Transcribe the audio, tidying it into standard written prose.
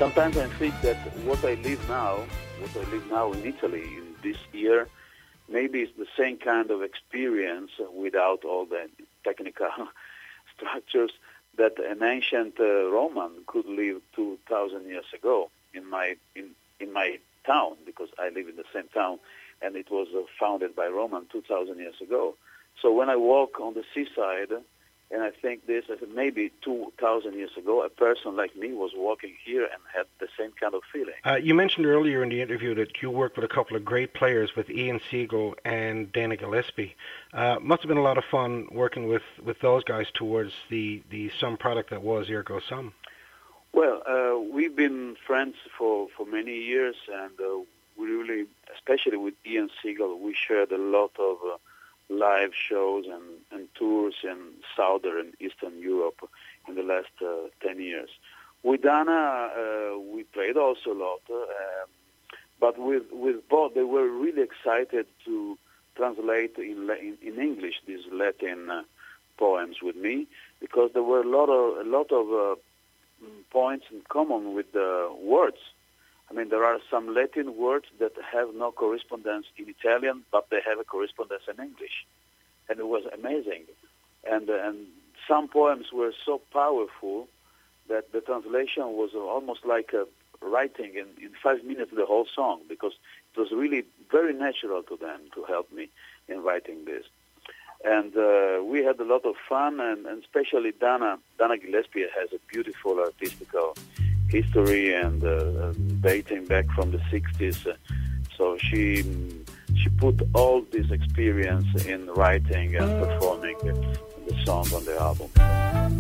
sometimes I think that what I live now in Italy in this year, maybe it's the same kind of experience without all the technical structures that an ancient Roman could live 2,000 years ago in my town, because I live in the same town, and it was founded by Roman 2,000 years ago. So when I walk on the seaside, and I think this, maybe 2,000 years ago, a person like me was walking here and had the same kind of feeling. You mentioned earlier in the interview that you worked with a couple of great players, with Ian Siegel and Dana Gillespie. Must have been a lot of fun working with those guys towards the Sum product that was Ergo Sum. Well, we've been friends for many years, and we really, especially with Ian Siegel, we shared a lot of live shows and tours in Southern and Eastern Europe in the last 10 years. With Dana, we played also a lot, but with both, they were really excited to translate in English these Latin poems with me, because there were a lot of points in common with the words. I mean, there are some Latin words that have no correspondence in Italian, but they have a correspondence in English. And it was amazing. And some poems were so powerful that the translation was almost like writing in 5 minutes the whole song, because it was really very natural to them to help me in writing this. And we had a lot of fun, and especially Dana Gillespie has a beautiful artistical history and dating back from the 60s. So she put all this experience in writing and performing the song on the album.